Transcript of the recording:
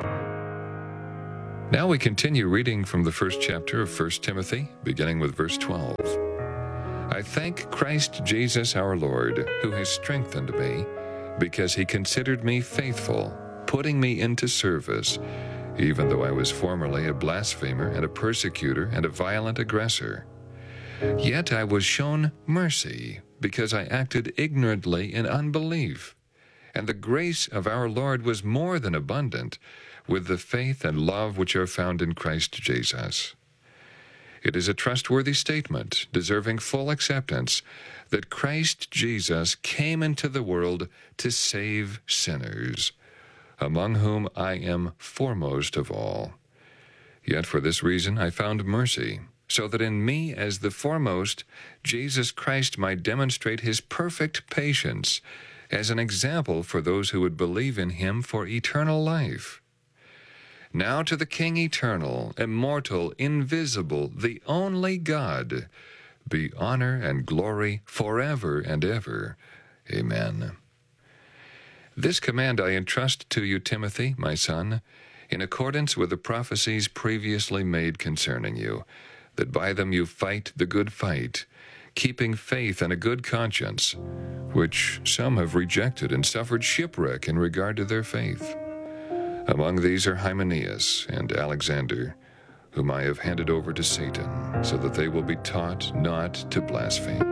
Now we continue reading from the first chapter of 1 Timothy, beginning with verse 12. I thank Christ Jesus our Lord, who has strengthened me, because he considered me faithful, putting me into service, even though I was formerly a blasphemer and a persecutor and a violent aggressor. Yet I was shown mercy, because I acted ignorantly in unbelief. And the grace of our Lord was more than abundant, with the faith and love which are found in Christ Jesus. It is a trustworthy statement, deserving full acceptance, that Christ Jesus came into the world to save sinners, among whom I am foremost of all. Yet for this reason I found mercy, so that in me as the foremost, Jesus Christ might demonstrate his perfect patience as an example for those who would believe in him for eternal life. Now to the King eternal, immortal, invisible, the only God, be honor and glory forever and ever. Amen. This command I entrust to you, Timothy, my son, in accordance with the prophecies previously made concerning you, that by them you fight the good fight, keeping faith and a good conscience, which some have rejected and suffered shipwreck in regard to their faith. Among these are Hymenaeus and Alexander, whom I have handed over to Satan, so that they will be taught not to blaspheme.